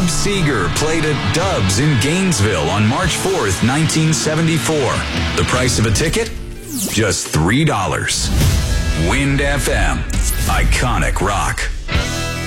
Bob Seger played at Dubs in Gainesville on March 4th, 1974. The price of a ticket? Just $3. Wind FM. Iconic rock.